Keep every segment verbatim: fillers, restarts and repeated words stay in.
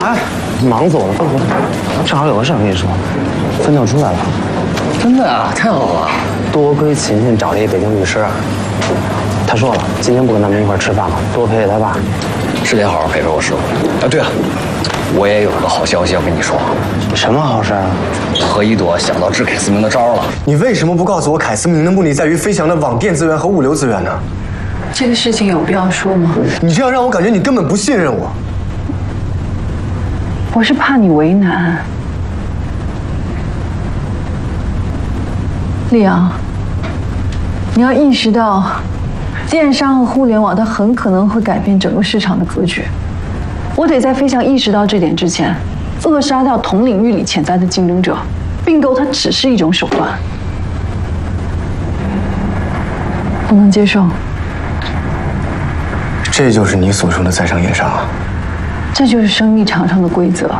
哎，忙死我了，快回来！正好有个事儿跟你说，分调出来了。 真的啊，太好了！ 多亏琴琴找了一北京律师，他说了，今天不跟他们一块吃饭了，多陪陪他爸。 是得好好陪陪我师傅。啊，对了，我也有个好消息要跟你说。 什么好事啊？ 何一朵想到治凯思明的招了。 你为什么不告诉我凯思明的目的在于飞翔的网电资源和物流资源呢？ 这个事情有必要说吗？ 你这样让我感觉你根本不信任我。 我是怕你为难。丽阳，你要意识到，电商和互联网它很可能会改变整个市场的格局。我得在飞翔意识到这点之前，扼杀掉同领域里潜在的竞争者。并购它只是一种手段，不能接受。 这就是你所说的在商言商啊？ 这就是生意场上的规则。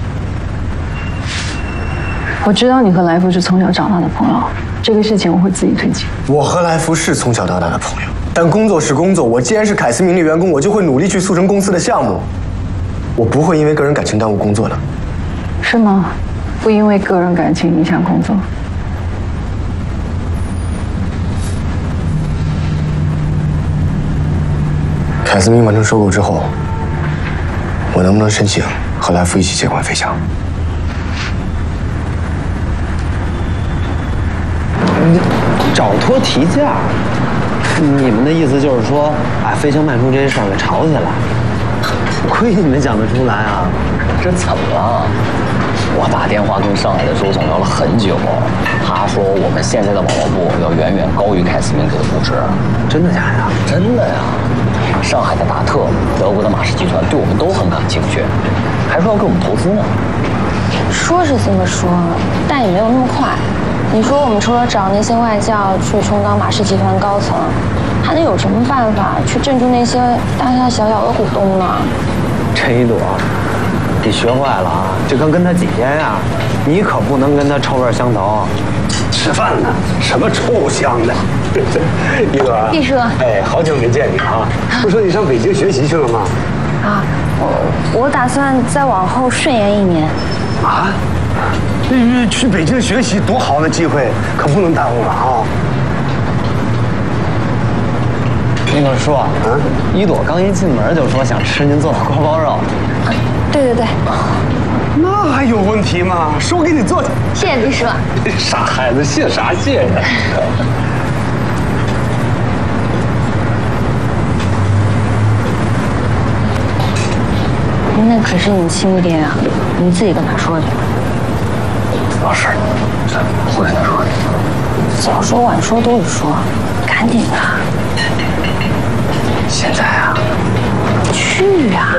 我知道你和来福是从小长大的朋友，这个事情我会自己推进。 我和来福是从小到大的朋友，但工作是工作。我既然是凯思明的员工，我就会努力去促成公司的项目，我不会因为个人感情耽误工作的。 是吗？不因为个人感情影响工作。 凯思明完成收购之后，我能不能申请和来福一起接管飞翔？ 找托提价？你们的意思就是说，把飞翔卖出这些事儿给炒起来？亏你们讲得出来啊！ 这怎么了？我打电话跟上海的周总聊了很久，他说我们现在的网络部要远远高于凯思明给的估值。 真的假的？ 真的呀！上海的达特、德国的马氏集团对我们都很感兴趣，还说要给我们投资呢。 说是这么说，但也没有那么快。你说我们除了找那些外教去充当马氏集团高层，还能有什么办法去镇住那些大大小小的股东呢？ 这一朵，你学坏了啊！就刚跟他几天呀、啊，你可不能跟他臭味相投。 吃饭呢？什么臭香的？一朵， 毕叔， 哎，好久没见你啊！不说你上北京学习去了吗？ 啊，我我打算再往后顺延一年。 啊？去去北京学习多好的机会，可不能耽误了啊！ 那个叔，嗯，一朵刚一进门就说想吃您做的锅包肉。 对对对。 那还有问题吗？说给你做去。 谢谢毕叔。 傻孩子，谢啥谢呀？ 那可是你亲爹啊，你自己跟他说去。 老师，我跟他说。 早说晚说都是说，赶紧的。